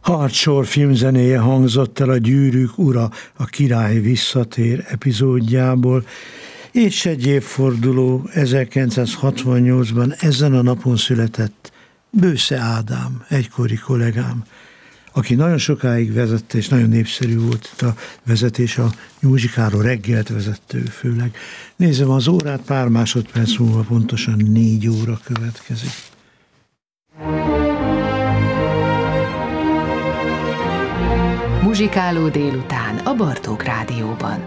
Artsor filmzenéje hangzott el a Gyűrűk ura, a király visszatér epizódjából, és egy évforduló 1968-ban ezen a napon született Bősze Ádám, egykori kollégám, aki nagyon sokáig vezette, és nagyon népszerű volt a vezetés, a Nyúzsikáról reggelt vezette főleg. Nézem az órát, pár másodperc múlva pontosan 4 óra következik. Muzsikáló délután a Bartók Rádióban.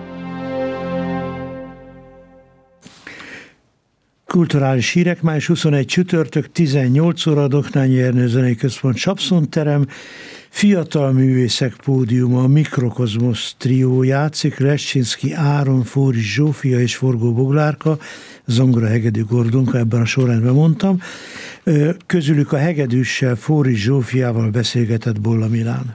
Kulturális hírek, május 21 csütörtök, 18 óra, Doknányi Ernő Zenei Központ Sapszonterem, fiatal művészek pódiuma, a Mikrokozmosz trió játszik, Lescsinszky Áron, Fóris Zsófia és Forgó Boglárka, zongora, hegedű, Gordonka, ebben a sorrendben mondtam. Közülük a hegedűssel, Fóris Zsófiával beszélgetett Bolla Milán.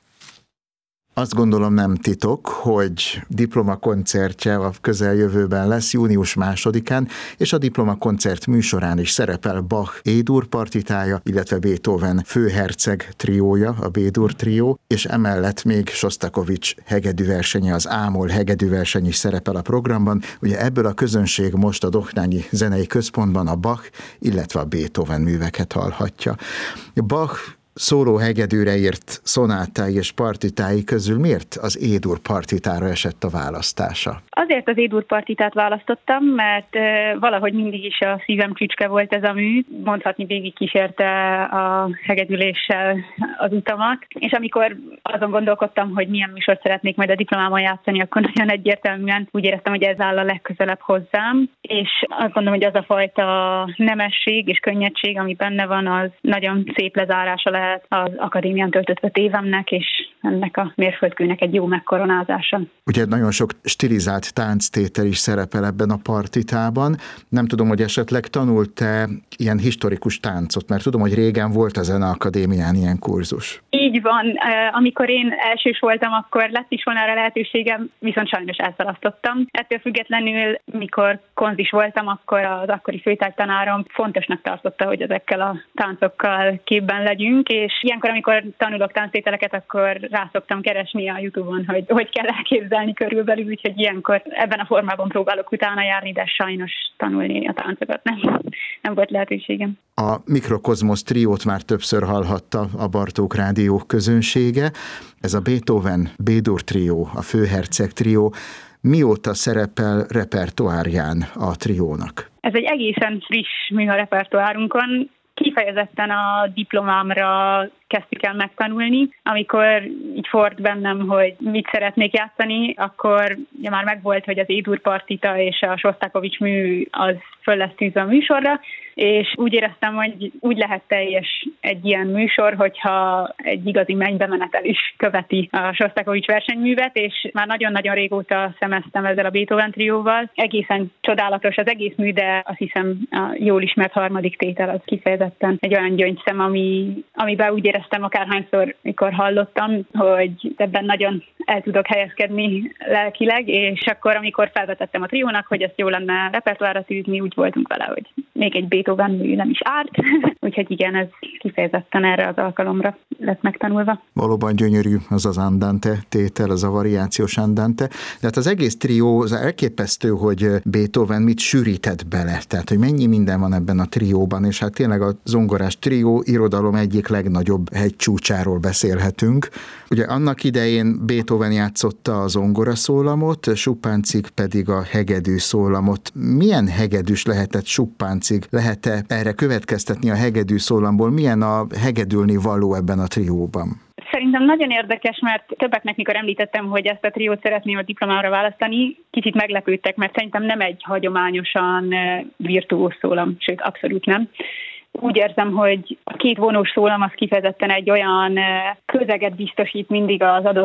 Azt gondolom nem titok, hogy diplomakoncertje a közeljövőben lesz június 2-án, és a diplomakoncert műsorán is szerepel Bach E-dur partitája, illetve Beethoven főherceg triója, a B-dur trió, és emellett még Sostakovics hegedűversenye, az A-moll hegedűverseny is szerepel a programban. Ugye ebből a közönség most a Doknányi Zenei Központban a Bach, illetve a Beethoven műveket hallhatja. Bach szóló hegedűre írt szonátái és partitái közül miért az E-dur partitára esett a választása? Azért az E-dur partitát választottam, mert valahogy mindig is a szívem csücske volt ez a mű. Mondhatni végig kísérte a hegedüléssel az utamat. És amikor azon gondolkodtam, hogy milyen műsort szeretnék majd a diplomámon játszani, akkor nagyon egyértelműen úgy éreztem, hogy ez áll a legközelebb hozzám. És azt gondolom, hogy az a fajta nemesség és könnyedség, ami benne van, az nagyon szép lezárása lehet az akadémián töltött 5 évemnek, és ennek a mérföldkőnek egy jó megkoronázása. Ugye nagyon sok stilizált tánctétel is szerepel ebben a partitában. Nem tudom, hogy esetleg tanult-e ilyen historikus táncot, mert tudom, hogy régen volt a Zeneakadémián ilyen kurzus. Így van. Amikor én elsős voltam, akkor lett is volna erre lehetőségem, viszont sajnos elszalasztottam. Ettől függetlenül, mikor konzis voltam, akkor az akkori főtárgytanárom fontosnak tartotta, hogy ezekkel a táncokkal képben legyünk, és ilyenkor, amikor tanulok tánctételeket, akkor rá szoktam keresni a YouTube-on, hogy kell elképzelni körülbelül, úgyhogy ilyenkor ebben a formában próbálok utána járni, de sajnos tanulni a táncokat nem volt lehetőségem. A Mikrokozmosz triót már többször hallhatta a Bartók Rádió közönsége. Ez a Beethoven B-dur trió, a főherceg trió. Mióta szerepel repertoárján a triónak? Ez egy egészen friss mű a repertoárunkon. Kifejezetten a diplomámra kezdtük el megtanulni. Amikor így ford bennem, hogy mit szeretnék játszani, akkor ugye már megvolt, hogy az E-dur partita és a Sostakovics mű az föl lesz tűzve a műsorra, és úgy éreztem, hogy úgy lehet teljes egy ilyen műsor, hogyha egy igazi mennybemenetel is követi a Sostakovics versenyművet, és már nagyon-nagyon régóta szemeztem ezzel a Beethoven trióval. Egészen csodálatos az egész mű, de azt hiszem a jól ismert harmadik tétel az kifejezetten egy olyan gyöngyszem, amiben úgy éreztem akárhányszor, mikor hallottam, hogy ebben nagyon el tudok helyezkedni lelkileg, és akkor, amikor felvetettem a triónak, hogy ezt jó lenne repertoárra tűzni, úgy voltunk vele, hogy még egy Beethoven mű nem is árt. Úgyhogy igen, ez kifejezetten erre az alkalomra lett megtanulva. Valóban gyönyörű az az andante tétel, az a variációs andante. De hát az egész trió, az elképesztő, hogy Beethoven mit sűrített bele. Tehát, hogy mennyi minden van ebben a trióban, és hát tényleg a zongorás trió irodalom egyik legnagyobb hegycsúcsáról beszélhetünk. Ugye annak idején Beethoven játszotta a zongoraszólamot, Schuppanzig pedig a hegedű szólamot. Milyen hegedűs lehetett Schuppanzig? Lehet-e erre következtetni a hegedű szólamból? Milyen a hegedülni való ebben a trióban? Szerintem nagyon érdekes, mert többeknek, mikor említettem, hogy ezt a triót szeretném a diplomára választani, kicsit meglepődtek, mert szerintem nem egy hagyományosan virtuóz szólam, sőt, abszolút nem. Úgy érzem, hogy a két vonós szólam az kifejezetten egy olyan közeget biztosít mindig az adott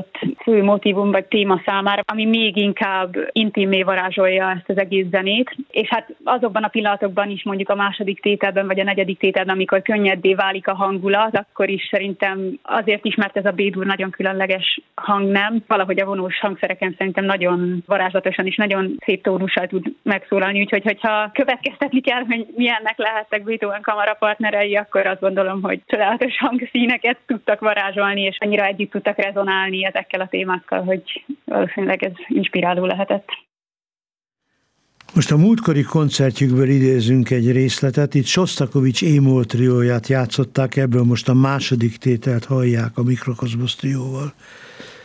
fő motívum vagy téma számára, ami még inkább intimmé varázsolja ezt az egész zenét. És hát azokban a pillanatokban is, mondjuk a második tételben vagy a negyedik tételben, amikor könnyeddé válik a hangulat, akkor is szerintem azért is, mert ez a B-dur nagyon különleges hangnem, valahogy a vonós hangszereken szerintem nagyon varázslatosan és nagyon szép tónussal tud megszólalni, úgyhogy hogyha következtetni kell, hogy milyennek lehettek Beethoven kamarapartnerei, akkor azt gondolom, hogy csodálatos hangszíneket tudtak varázsolni, és annyira együtt tudtak rezonálni ezekkel a témákkal, hogy valószínűleg ez inspiráló lehetett. Most a múltkori koncertjükből idézünk egy részletet, itt Sostakovics E-moll trióját játszották, ebből most a második tételt hallják a Mikrokozmosz trióval.